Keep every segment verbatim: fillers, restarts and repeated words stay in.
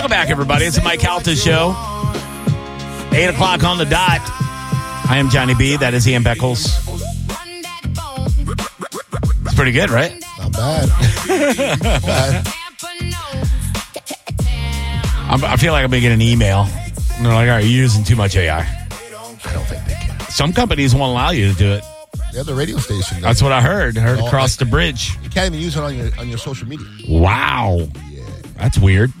Welcome back, everybody. It's the Mike Calta Show. eight o'clock on the dot. I am Johnny B. That is Ian Beckles. It's pretty good, right? Not bad. Not bad. I'm, I feel like I'm going to get an email. And they're like, all right, you're using too much A I. I don't think they can. Some companies won't allow you to do it. Yeah, the radio station. That's what I heard. Heard No, across like- the bridge. You can't even use it on your on your social media. Wow. Yeah. That's weird.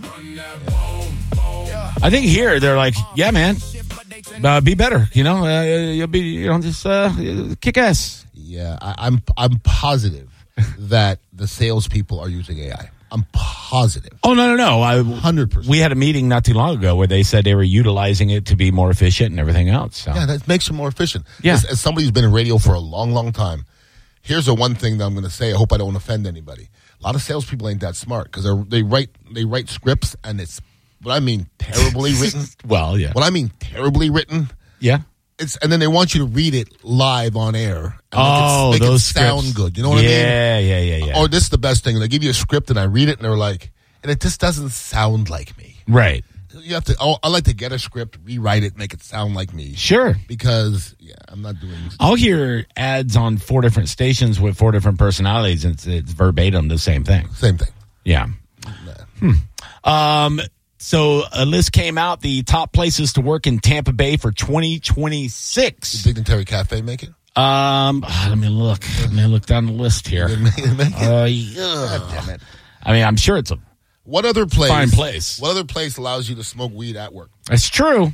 I think here they're like, yeah, man, uh, be better. You know, uh, you'll be, you know, just uh, kick ass. Yeah, I, I'm I'm positive that the salespeople are using A I. I'm positive. Oh no, no, no! I one hundred percent. We had a meeting not too long ago where they said they were utilizing it to be more efficient and everything else. So. Yeah, that makes you more efficient. Yeah. As, as somebody who's been in radio for a long, long time, here's the one thing that I'm going to say. I hope I don't offend anybody. A lot of salespeople ain't that smart because they write they write scripts and it's what I mean terribly written. Well, yeah. What I mean terribly written. Yeah. It's and then they want you to read it live on air. And Oh, make it, make those it sound scripts. good. You know what yeah, I mean? Yeah, yeah, yeah, yeah. Or this is the best thing. They give you a script and I read it and they're like, and it just doesn't sound like me. Right. You have to. Oh, I like to get a script, rewrite it, make it sound like me. Sure. Because yeah, I'm not doing. I'll hear ads on four different stations with four different personalities, and it's, it's verbatim the same thing. Same thing. Yeah. Nah. Hmm. Um. So a list came out: the top places to work in Tampa Bay for twenty twenty-six. Did Dignitary Cafe make it? Um. Let me look. Let me look down the list here. Did it make, it make it? Uh, yeah. God damn it. I mean, I'm sure it's a. What other place? Fine place. What other place allows you to smoke weed at work? It's true,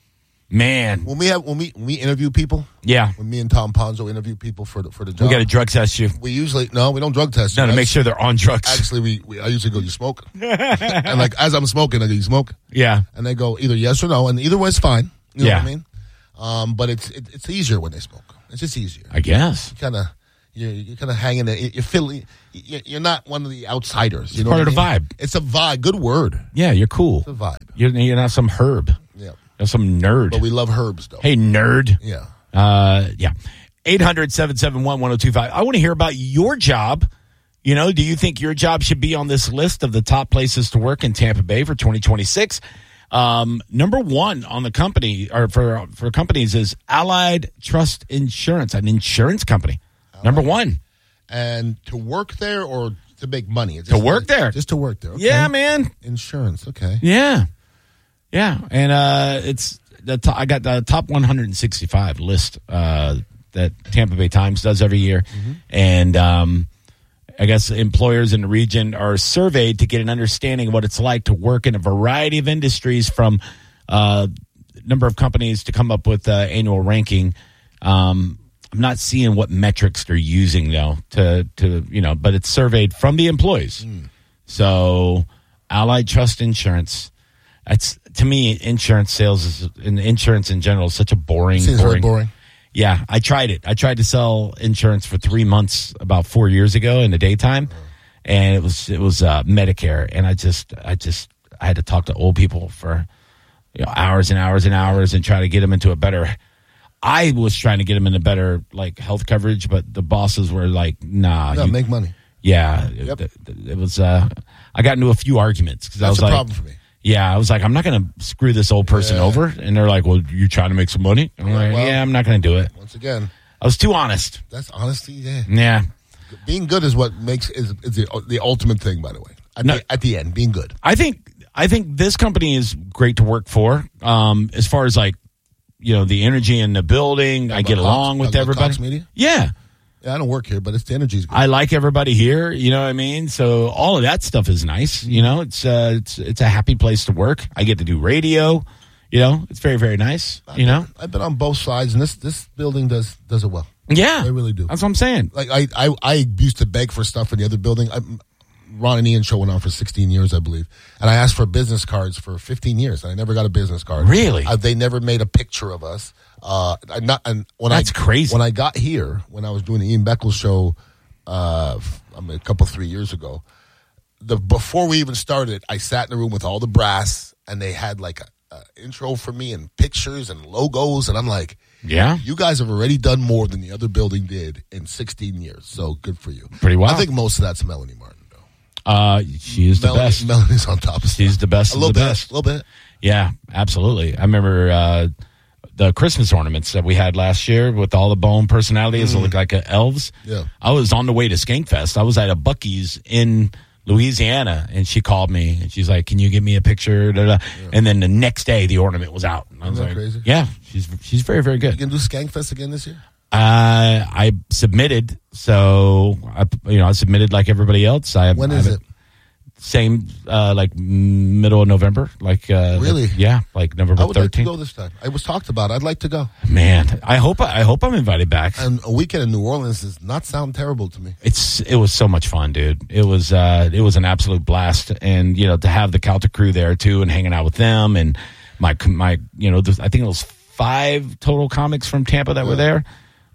man. When we have when we when we interview people, Yeah, when me and Tom Ponzo interview people for the for the job, we got to drug test you. we usually no, we don't drug test. No, you. to make That's- sure they're on drugs. Actually, we, we I usually go, you smoke? And like as I'm smoking, I go, you smoke? Yeah, And they go either yes or no, and either way is fine. You know Yeah. what I mean? Um, but it's it, it's easier when they smoke. It's just easier. I guess. Kind of you're, you're kind of hanging there. You're feeling. You're not one of the outsiders. You It's know part what of the I mean? vibe. It's a vibe. Good word. Yeah, you're cool. It's a vibe. You're, you're not some herb. Yeah. You're some nerd. But we love herbs, though. Hey, nerd. Yeah. Uh, yeah. eight hundred, seven seven one, one oh two five. I want to hear about your job. You know, do you think your job should be on this list of the top places to work in Tampa Bay for twenty twenty-six? Um, number one on the company or for for companies is Allied Trust Insurance, an insurance company. Allied. Number one. And to work there or to make money? It's To just work there. Just to work there. Okay. Yeah, man. Insurance. Okay. Yeah. Yeah. And uh, it's the to- I got the top one hundred sixty-five list uh, that Tampa Bay Times does every year. Mm-hmm. And um, I guess employers in the region are surveyed to get an understanding of what it's like to work in a variety of industries, from uh, number of companies to come up with uh, annual ranking. Um, I'm not seeing what metrics they're using though to to you know, but it's surveyed from the employees. Mm. So Allied Trust Insurance. That's to me, insurance sales is and insurance in general is such a boring, Seems boring, very boring. Yeah, I tried it. I tried to sell insurance for three months about four years ago in the daytime, and it was it was uh, Medicare, and I just I just I had to talk to old people for you know hours and hours and hours and try to get them into a better. I was trying to get them into better like health coverage, but the bosses were like, "Nah, No, you, make money. yeah." Yep. It, it, it was. Uh, I got into a few arguments because I That's was a like, problem for me. yeah, I was like, I'm not going to screw this old person Yeah. over. And they're like, well, you're trying to make some money? I'm Yeah, like, well- yeah, I'm not going to do it. Once again, I was too honest. that's honesty. Yeah. Yeah. Being good is what makes is, is the, the ultimate thing. By the way, at, No. the, at the end, being good. I think I think this company is great to work for. Um, as far as like, you know, the energy in the building, I get Cox- along with about everybody. Cox Media? Yeah. Yeah, I don't work here, but it's the energy's good. I like everybody here, you know what I mean? So all of that stuff is nice, you know. It's uh it's it's a happy place to work. I get to do radio, you know. It's very very nice, you know. I've been on both sides, and this this building does does it well. Yeah. They really do. That's what I'm saying. Like I, I, I used to beg for stuff in the other building. I, Ron and Ian show went on for sixteen years, I believe, and I asked for business cards for fifteen years, and I never got a business card. Really? Uh, they never made a picture of us. Uh, I not and when That's I crazy. when I got here, when I was doing the Ian Beckles show, uh, I mean, a couple three years ago, the before we even started, I sat in the room with all the brass, and they had like a, a intro for me and pictures and logos, and I'm like, Yeah. you guys have already done more than the other building did in sixteen years. So good for you. Pretty wild. I think most of that's Melanie Martin, though. Uh, she is the Melanie, best. Melanie's on top of stuff. She's the best A of little the bit. best. A little bit. Yeah, absolutely. I remember uh, the Christmas ornaments that we had last year with all the bone personalities that look like uh, elves. Yeah. I was on the way to Skankfest. I was at a Buc-ee's in Louisiana, and she called me, and she's like, "Can you give me a picture?" Da, da. Yeah. And then the next day, the ornament was out. And I was Isn't like, that crazy? "Yeah, she's she's very very good." You can do Skankfest again this year? Uh, I submitted, so I, you know, I submitted like everybody else. I When I is have it? Same, uh, like middle of November, like uh, Really? like, yeah, like November I would like to thirteenth. go this time. It was talked about. I'd like to go. Man, I hope I hope I'm invited back. And a weekend in New Orleans does not sound terrible to me. It's it was so much fun, dude. It was uh, it was an absolute blast, and you know to have the Celtic crew there too, and hanging out with them, and my my you know I think it was five total comics from Tampa that Yeah. were there.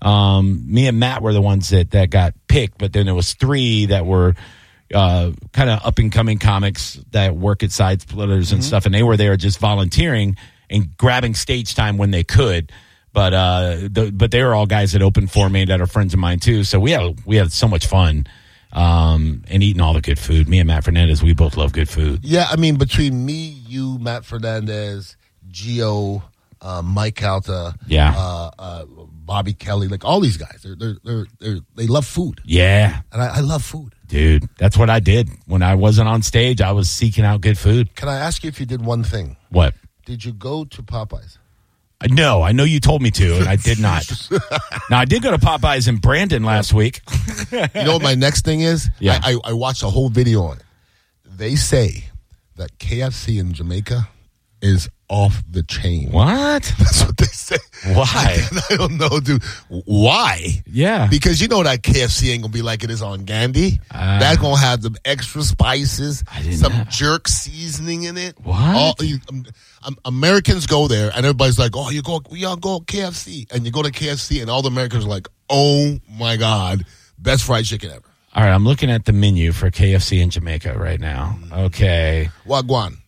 Um, me and Matt were the ones that, that got picked, but then there was three that were uh, kind of up and coming comics that work at Side Splitters and mm-hmm. stuff, and they were there just volunteering and grabbing stage time when they could. But uh, the, but they were all guys that opened for me that are friends of mine too. So we had we had so much fun um, and eating all the good food. Me and Matt Fernandez, we both love good food. Yeah, I mean between me, you, Matt Fernandez, Gio, uh, Mike Calta, yeah. uh, uh, Bobby Kelly, like all these guys, they're, they're, they're, they're, they love food. Yeah. And I, I love food. Dude, that's what I did. When I wasn't on stage, I was seeking out good food. Can I ask you if you did one thing? What? Did you go to Popeyes? No, I know you told me to, and I did not. Now, I did go to Popeyes in Brandon last week. You know what my next thing is? Yeah. I, I, I watched a whole video on it. They say that K F C in Jamaica is off the chain. What? That's what they say. Why? I, I don't know, dude. Why? Yeah. Because you know that K F C ain't going to be like it is on Gandhi. Uh, That's going to have some extra spices, some know. jerk seasoning in it. What? All, you, um, um, Americans go there, and everybody's like, oh, you go, we all go K F C. And you go to K F C, and all the Americans are like, oh, my God, best fried chicken ever. All right, I'm looking at the menu for K F C in Jamaica right now. Okay. Wagwan.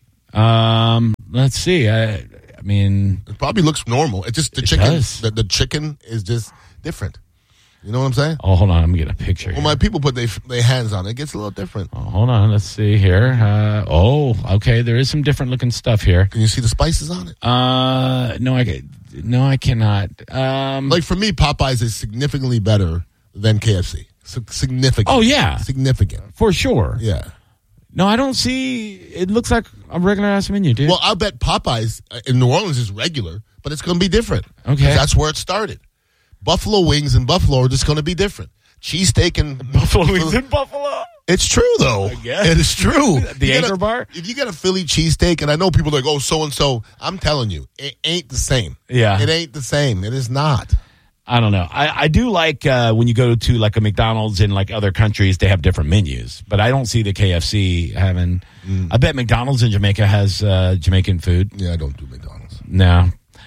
Um, let's see. I, I mean, It probably looks normal. It's just the It chicken. does. The, the chicken is just different. You know what I'm saying? oh, hold on. Let me get a picture. When Here. my people put their their hands on it, it gets a little different. Oh, hold on. Let's see here. Uh, oh, okay. There is some different looking stuff here. Can you see the spices on it? Uh, no, I ca- no, I cannot. Um, Like for me, Popeyes is significantly better than K F C. Si- significant. oh yeah, Significant. for sure. Yeah. No, I don't see. It looks like a regular ass menu, dude. Well, I'll bet Popeyes uh, in New Orleans is regular, but it's going to be different. Okay. 'Cause that's where it started. Buffalo wings in Buffalo are just going to be different. Cheesesteak and Buffalo wings in Buffalo. It's true, though. I guess. It is true. The You get Anchor a- Bar? If you get a Philly cheesesteak, and I know people are like, oh, so-and-so, I'm telling you, it ain't the same. Yeah. It ain't the same. It is not. I don't know. I, I do like uh, when you go to like a McDonald's in like other countries, they have different menus. But I don't see the K F C having. Mm. I bet McDonald's in Jamaica has uh, Jamaican food. Yeah, I don't do McDonald's. No,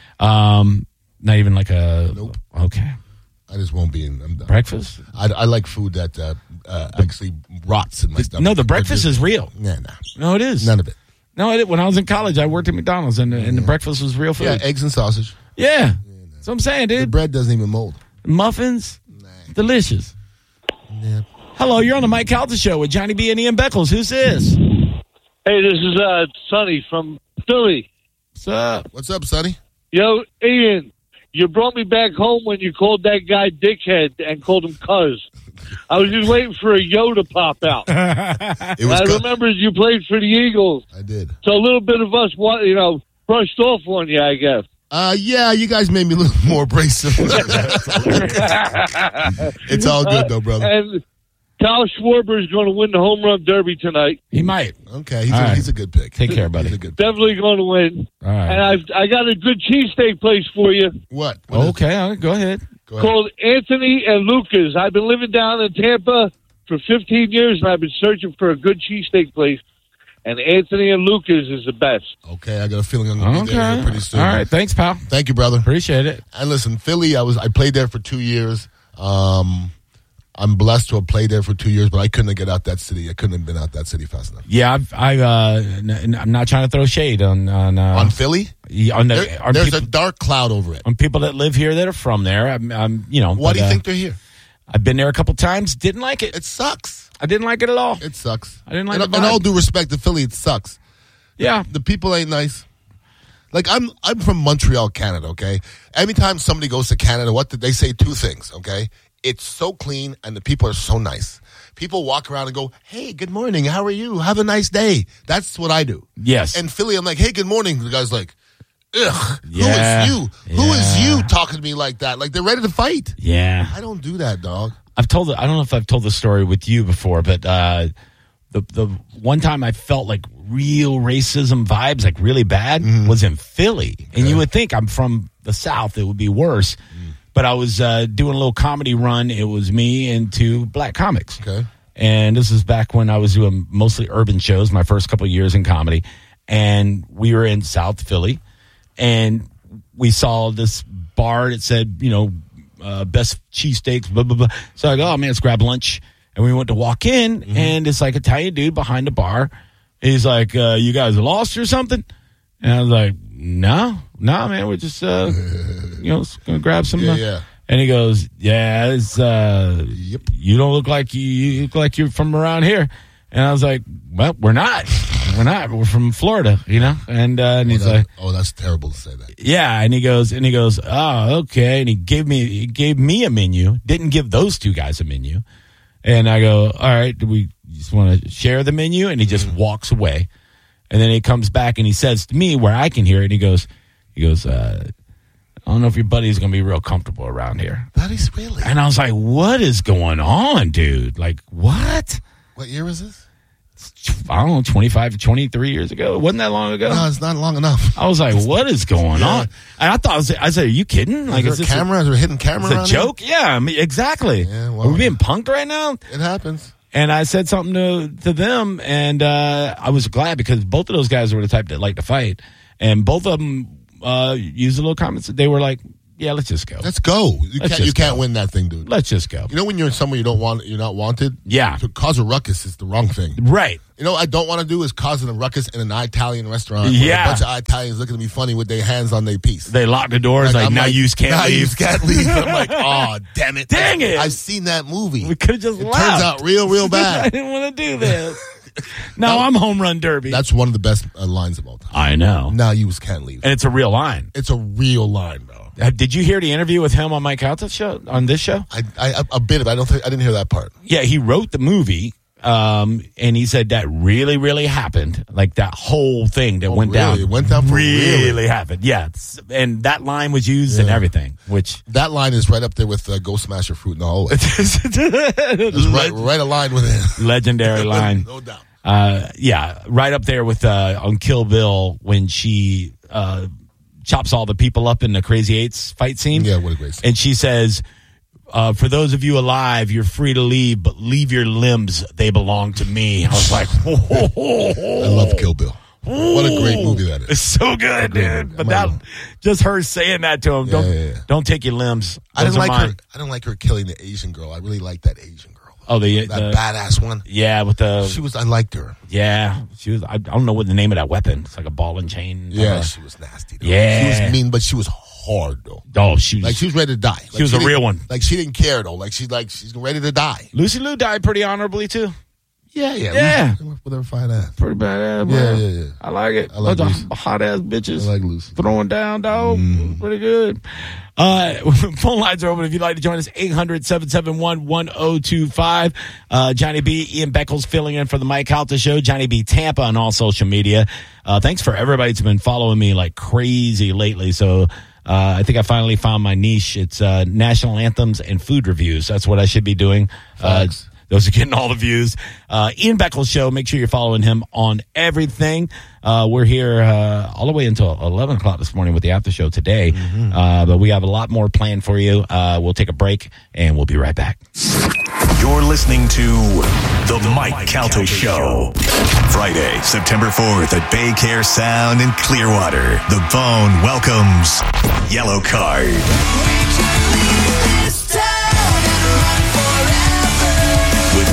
um, not even like a. Nope. Okay. I just won't be in. I'm done. Breakfast? I, I like food that uh, uh, actually rots in my stomach. No, the breakfast is real. Nah, nah. No, it is. None of it. No, it, when I was in college, I worked at McDonald's, and, and the breakfast was real food. Yeah, eggs and sausage. Yeah. That's what I'm saying, The dude. bread doesn't even mold. Muffins, Nah. delicious. Yeah. Hello, you're on the Mike Calta Show with Johnny B and Ian Beckles. Who's this? Hey, this is uh, Sonny from Philly. What's up? What's up, Sonny? Yo, Ian, you brought me back home when you called that guy dickhead and called him cuz. I was just waiting for a yo to pop out. It was I cu- remember you played for the Eagles, I did. so a little bit of us, wa- you know, brushed off on you, I guess. Uh, yeah, you guys made me a little more abrasive. It's all good, though, brother. And Kyle Schwarber is going to win the home run derby tonight. He might. Okay, he's, All a, right. he's a good pick. Take care, buddy. He's a good pick. Definitely going to win. All right. And I've I got a good cheesesteak place for you What? What is it? Okay, all right, go ahead. Go ahead. called Anthony and Lucas. I've been living down in Tampa for fifteen years, and I've been searching for a good cheesesteak place. And Anthony and Lucas is the best. Okay, I got a feeling I'm going to be there Okay. pretty soon. All right, thanks, pal. Thank you, brother. Appreciate it. And listen, Philly, I was I played there for two years. Um, I'm blessed to have played there for two years, but I couldn't get out that city. I couldn't have been out that city fast enough. Yeah, I've, I, uh, n- n- I'm not trying to throw shade on on uh, On Philly, on, the, there, on, there's people, a dark cloud over it. on people that live here that are from there. I'm, I'm you know. Why but, do you uh, think they're here? I've been there a couple times. Didn't like it. It sucks. I didn't like it at all. It sucks. I didn't like and, the and vibe. all due respect to Philly, it sucks. Yeah. The people ain't nice. Like, I'm I'm from Montreal, Canada, okay? Anytime somebody goes to Canada, what did they say? Two things, okay? It's so clean and the people are so nice. People walk around and go, hey, good morning, how are you? Have a nice day. That's what I do. Yes. And Philly, I'm like, hey, good morning. The guy's like, ugh, Yeah. who is you? Who is Yeah. you talking to me like that? Like, they're ready to fight. Yeah. I don't do that, dog. I've told it. I don't know if I've told the story with you before, but uh, the the one time I felt like real racism vibes, like really bad, mm-hmm. was in Philly. Okay. And you would think I'm from the South, it would be worse. Mm. But I was uh, doing a little comedy run. It was me and two black comics. Okay. And this is back when I was doing mostly urban shows, my first couple of years in comedy. And we were in South Philly, and we saw this bar that said, you know, Uh, best cheesesteaks, blah, blah, blah. So I go, oh, man, let's grab lunch. And we went to walk in, mm-hmm. and it's like Italian dude behind the bar. He's like, uh, you guys lost or something? And I was like, no, no, man, we're just, uh, you know, going to grab some. Yeah, uh, yeah. And he goes, yeah, it's, uh, yep. you don't look like you, you look like you're from around here. And I was like, well, we're not. We're not. We're from Florida, you know? And, uh, and oh, he's that, like, oh, that's terrible to say that. yeah. And he goes, and he goes, oh, okay. And he gave me, he gave me a menu, didn't give those two guys a menu. And I go, all right, do we just want to share the menu? And he just mm-hmm. walks away. And then he comes back and he says to me where I can hear it, he goes, he goes, uh, I don't know if your buddy's going to be real comfortable around here. That is really. And I was like, what is going on, dude? Like, what? What year was this? I don't know, twenty-five, twenty-three years ago. It wasn't that long ago. No, it's not long enough. I was like, what is going yeah. on? And I thought, I, was, I said, are you kidding? Like, is there is a camera? A, is there a hidden camera? Is it a joke? Here? Yeah, I mean, exactly. Yeah, well, are we being punked right now? It happens. And I said something to to them, and uh, I was glad because both of those guys were the type that like to fight. And both of them uh, used a little comments. They were like, yeah, let's just go. Let's go. You let's can't. You can't go. win that thing, dude. Let's just go. You know when you're somewhere you don't want, you're not wanted. Yeah. To cause a ruckus is the wrong thing. Right. You know what I don't want to do is causing a ruckus in an Italian restaurant. Yeah. Where a bunch of Italians looking at me funny with their hands on their piece. They lock the doors like, like now like, you can't now leave. you can't leave. I'm like, oh, damn it. Dang I, it. I've seen that movie. We could have just it left. turns out real, real bad. I didn't want to do this. Now I'm home run derby. That's one of the best uh, lines of all time. I know. Now you can't leave. And it's a real line. It's a real line, though. Uh, did you hear the interview with him on Mike Calta's show, on this show? I, I a bit of it. I don't think I didn't hear that part. Yeah, he wrote the movie, um, and he said that really, really happened. Like that whole thing that oh, went really? down. It went down for really, really happened. Yeah, and that line was used yeah. and everything. Which that line is right up there with uh, "Go Smash Your Fruit in the Hallway." It's right, right aligned with it. Legendary line, no doubt. Uh, yeah, right up there with uh, on Kill Bill when she uh, chops all the people up in the Crazy Eights fight scene. Yeah, what a great scene. And she says, uh, for those of you alive, you're free to leave, but leave your limbs. They belong to me. I was like, whoa. I love Kill Bill. What a great movie that is. It's so good, dude. But that, just her saying that to him, yeah, don't, yeah, yeah. don't take your limbs. Those I didn't like mine. her. I didn't like her killing the Asian girl. I really liked that Asian girl. Oh, the that the, badass one. Yeah, with the she was. I liked her. Yeah, she was. I, I don't know what the name of that weapon. It's like a ball and chain. Yeah, uh, she was nasty. Though. Yeah, she was mean, but she was hard though. Oh, she was like she was ready to die. Like, she was she a real one. Like she didn't care though. Like she's like she's ready to die. Lucy Liu died pretty honorably too. Yeah, yeah, yeah. Lucy, with her fine ass, pretty badass. Yeah, yeah, yeah. I like it. I like Lucy. Hot ass bitches. I like Lucy. Throwing down, dog. Mm. Pretty good. Uh, phone lines are open if you'd like to join us. eight hundred, seven seven one, one oh two five. Uh, Johnny B, Ian Beckles filling in for the Mike Calta Show. Johnny B Tampa on all social media. Uh, thanks for everybody that's been following me like crazy lately. So, uh, I think I finally found my niche. It's, uh, national anthems and food reviews. That's what I should be doing. Uh, Those are getting all the views. Uh, Ian Beckles Show. Make sure you're following him on everything. Uh, we're here uh, all the way until eleven o'clock this morning with the after show today. Mm-hmm. Uh, but we have a lot more planned for you. Uh, we'll take a break, and we'll be right back. You're listening to The Mike Calta Show. Friday, September fourth at Bay Care Sound in Clearwater. The Bone welcomes Yellow Card. With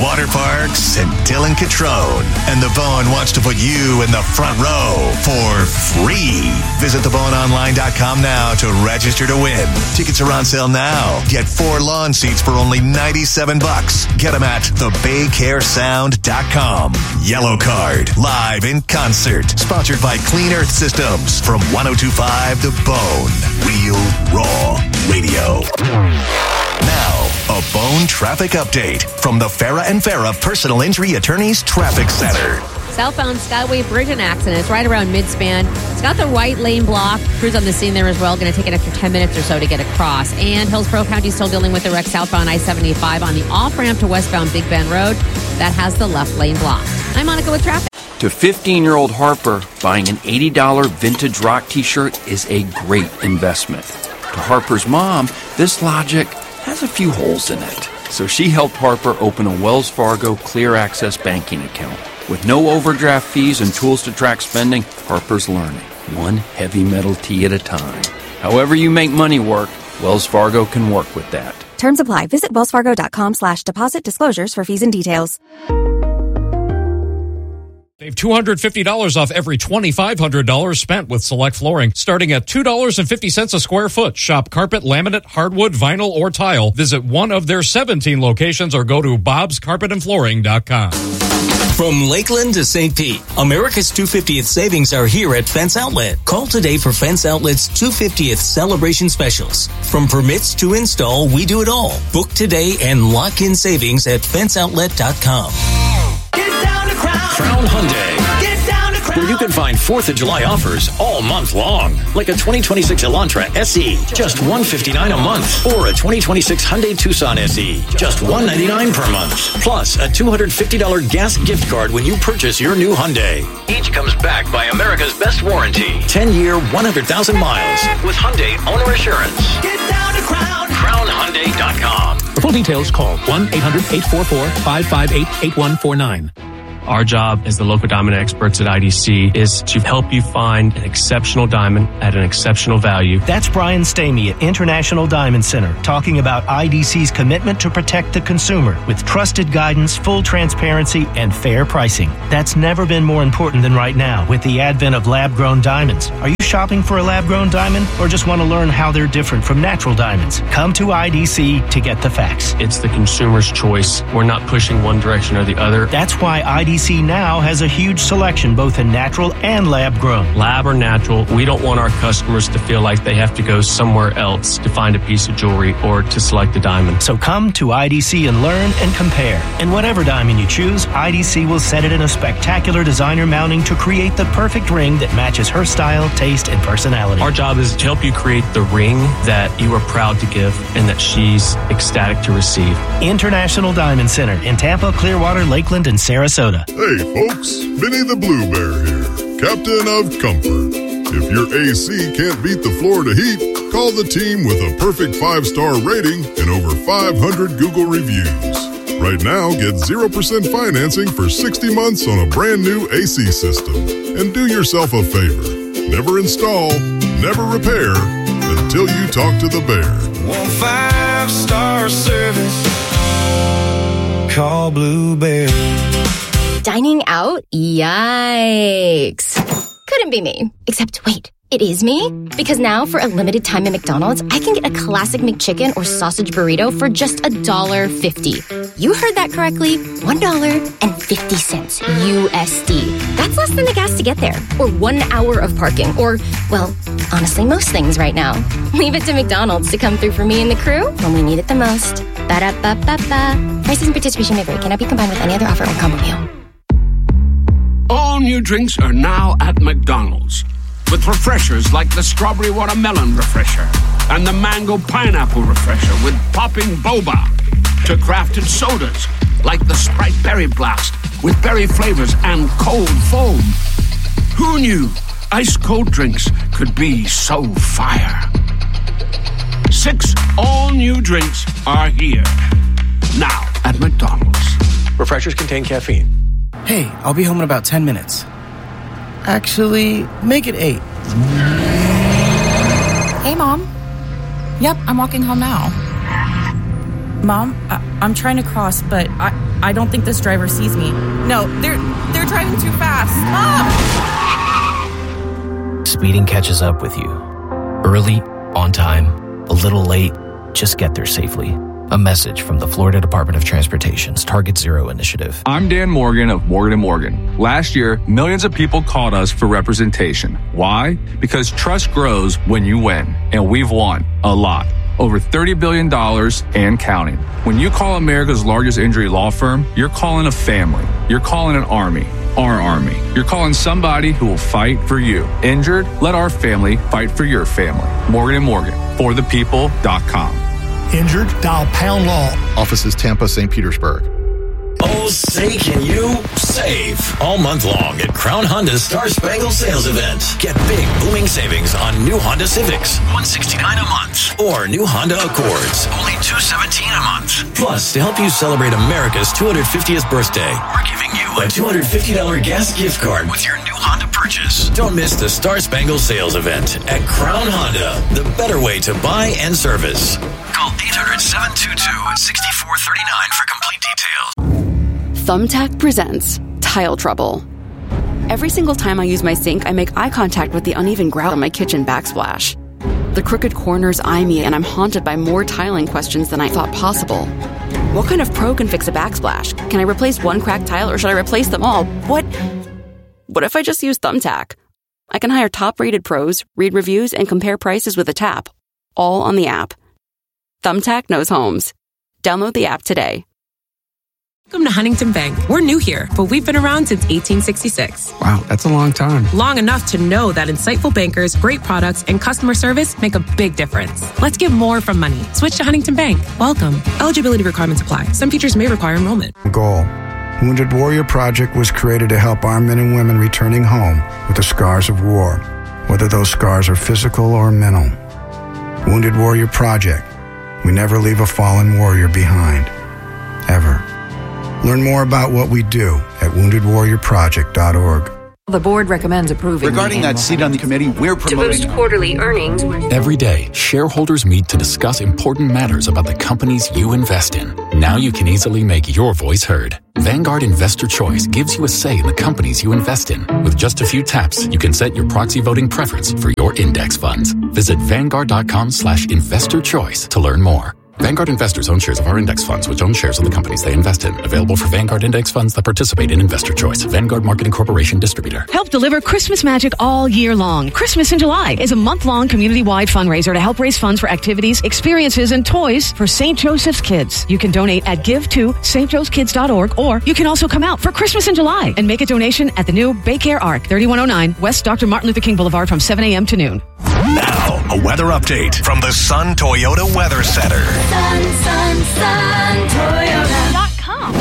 water parks, and Dylan Catrone. And The Bone wants to put you in the front row for free. Visit the bone online dot com now to register to win. Tickets are on sale now. Get four lawn seats for only ninety-seven bucks. Get them at the bay care sound dot com. Yellow Card, live in concert. Sponsored by Clean Earth Systems from one oh two point five The Bone. Real, raw radio. Now, a Bone traffic update from the Farah and Farah Personal Injury Attorneys Traffic Center. Southbound Skyway Bridge and accident. It's right around mid-span. It's got the right lane blocked. Crews on the scene there as well. Going to take an extra ten minutes or so to get across. And Hillsborough County still dealing with the wreck southbound I seventy-five on the off-ramp to westbound Big Bend Road. That has the left lane blocked. I'm Monica with traffic. To fifteen-year-old Harper, buying an eighty dollars vintage rock t-shirt is a great investment. To Harper's mom, this logic has a few holes in it. So she helped Harper open a Wells Fargo Clear Access banking account. With no overdraft fees and tools to track spending, Harper's learning, one heavy metal tee at a time. However you make money work, Wells Fargo can work with that. Terms apply. Visit wellsfargo.com slash deposit disclosures for fees and details. Save two hundred fifty dollars off every twenty-five hundred dollars spent with Select Flooring, starting at two dollars and fifty cents a square foot. Shop carpet, laminate, hardwood, vinyl, or tile. Visit one of their seventeen locations or go to bobs carpet and flooring dot com. From Lakeland to Saint Pete, America's two hundred fiftieth savings are here at Fence Outlet. Call today for Fence Outlet's two hundred fiftieth celebration specials. From permits to install, we do it all. Book today and lock in savings at fence outlet dot com. Get down to Crown. Crown Hyundai. Get down to Crown. Where you can find fourth of July offers all month long. Like a twenty twenty-six Elantra S E, just one hundred fifty-nine dollars a month. Or a twenty twenty-six Hyundai Tucson S E, just one hundred ninety-nine dollars per month. Plus a two hundred fifty dollars gas gift card when you purchase your new Hyundai. Each comes backed by America's best warranty. ten-year, one hundred thousand miles. With Hyundai Owner Assurance. Get down to Crown. crown hyundai dot com. For full details, call one eight hundred eight four four five five eight eight one four nine. Our job as the local diamond experts at I D C is to help you find an exceptional diamond at an exceptional value. That's Brian Stamey at International Diamond Center talking about I D C's commitment to protect the consumer with trusted guidance, full transparency, and fair pricing. That's never been more important than right now with the advent of lab-grown diamonds. Are you shopping for a lab-grown diamond or just want to learn how they're different from natural diamonds? Come to I D C to get the facts. It's the consumer's choice. We're not pushing one direction or the other. That's why I D C now has a huge selection both in natural and lab-grown. Lab or natural, we don't want our customers to feel like they have to go somewhere else to find a piece of jewelry or to select a diamond. So come to I D C and learn and compare. And whatever diamond you choose, I D C will set it in a spectacular designer mounting to create the perfect ring that matches her style, taste, and personality. Our job is to help you create the ring that you are proud to give and that she's ecstatic to receive. International Diamond Center in Tampa, Clearwater, Lakeland, and Sarasota. Hey folks, Vinny the Blue Bear here, Captain of Comfort. If your A C can't beat the Florida heat, call the team with a perfect five-star rating and over five hundred Google reviews. Right now, get zero percent financing for sixty months on a brand new A C system. And do yourself a favor. Never install, never repair until you talk to the bear. One five-star service. Call Blue Bear. Dining out? Yikes. Couldn't be me. Except, wait, it is me? Because now, for a limited time at McDonald's, I can get a classic McChicken or sausage burrito for just one dollar fifty. You heard that correctly. one dollar and fifty cents U S D. That's less than the gas to get there. Or one hour of parking. Or, well, honestly, most things right now. Leave it to McDonald's to come through for me and the crew when we need it the most. Ba-da-ba-ba-ba. Prices and participation may vary. Cannot be combined with any other offer or combo meal. All new drinks are now at McDonald's. With refreshers like the Strawberry Watermelon Refresher and the Mango Pineapple Refresher with popping boba. To crafted sodas like the Sprite Berry Blast with berry flavors and cold foam. Who knew ice cold drinks could be so fire? Six all-new drinks are here. Now at McDonald's. Refreshers contain caffeine. Hey, I'll be home in about ten minutes. Actually, make it eight. Hey, Mom. Yep, I'm walking home now. Mom, I- I'm trying to cross, but I- I don't think this driver sees me. No, they're they're driving too fast. Stop! Speeding catches up with you. Early, on time, a little late, just get there safely. A message from the Florida Department of Transportation's Target Zero initiative. I'm Dan Morgan of Morgan and Morgan. Last year, millions of people called us for representation. Why? Because trust grows when you win, and we've won a lot. Over thirty billion dollars and counting. When you call America's largest injury law firm, you're calling a family. You're calling an army. Our army. You're calling somebody who will fight for you. Injured? Let our family fight for your family. Morgan and Morgan. For the people dot com. Injured? Dial Pound Law. Offices Tampa, Saint Petersburg. Oh, say can you save all month long at Crown Honda's Star Spangled Sales Event. Get big booming savings on new Honda Civics, one hundred sixty-nine dollars a month, or new Honda Accords, only two hundred seventeen dollars a month. Plus, to help you celebrate America's two hundred fiftieth birthday, we're giving you a two hundred fifty dollars gas gift card with your new Honda purchase. Don't miss the Star Spangled Sales Event at Crown Honda, the better way to buy and service. Call eight hundred, seven two two, six four three nine for complete details. Thumbtack presents Tile Trouble. Every single time I use my sink, I make eye contact with the uneven grout on my kitchen backsplash. The crooked corners eye me, and I'm haunted by more tiling questions than I thought possible. What kind of pro can fix a backsplash? Can I replace one cracked tile, or should I replace them all? What? What if I just use Thumbtack? I can hire top-rated pros, read reviews, and compare prices with a tap, all on the app. Thumbtack knows homes. Download the app today. Welcome to Huntington Bank. We're new here, but we've been around since eighteen sixty-six. Wow, that's a long time. Long enough to know that insightful bankers, great products, and customer service make a big difference. Let's get more from money. Switch to Huntington Bank. Welcome. Eligibility requirements apply. Some features may require enrollment. Goal. Wounded Warrior Project was created to help our men and women returning home with the scars of war, whether those scars are physical or mental. Wounded Warrior Project. We never leave a fallen warrior behind. Ever. Learn more about what we do at wounded warrior project dot org. The board recommends approving. Regarding that seat on the committee, we're promoting. To boost quarterly earnings. Every day, shareholders meet to discuss important matters about the companies you invest in. Now you can easily make your voice heard. Vanguard Investor Choice gives you a say in the companies you invest in. With just a few taps, you can set your proxy voting preference for your index funds. Visit vanguard dot com slash investor choice to learn more. Vanguard investors own shares of our index funds, which own shares of the companies they invest in. Available for Vanguard index funds that participate in Investor Choice. Vanguard Marketing Corporation distributor. Help deliver Christmas magic all year long. Christmas in July is a month-long community-wide fundraiser to help raise funds for activities, experiences, and toys for Saint Joseph's Kids. You can donate at give to st joes kids dot org, or you can also come out for Christmas in July and make a donation at the new Baycare Arc, thirty-one oh nine West Doctor Martin Luther King Boulevard from seven a.m. to noon. Now, a weather update from the Sun Toyota Weather Center. Sun, sun, sun, Toyota dot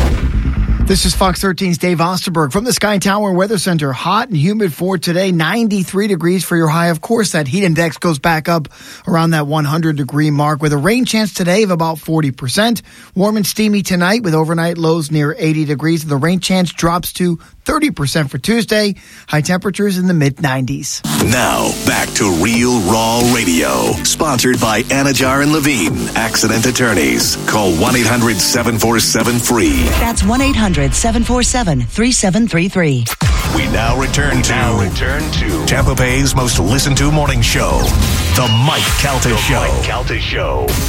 com. This is Fox thirteen's Dave Osterberg from the Sky Tower Weather Center. Hot and humid for today, ninety-three degrees for your high. Of course, that heat index goes back up around that one hundred degree mark with a rain chance today of about forty percent. Warm and steamy tonight with overnight lows near eighty degrees. The rain chance drops to thirty percent for Tuesday. High temperatures in the mid nineties. Now, back to Real Raw Radio. Sponsored by Anajar and Levine, Accident Attorneys. Call one eight hundred seven four seven free. That's one eight hundred seven four seven three seven three three. We now return to, now return to Tampa Bay's most listened to morning show, The Mike Calta Show. Mike Calta Show.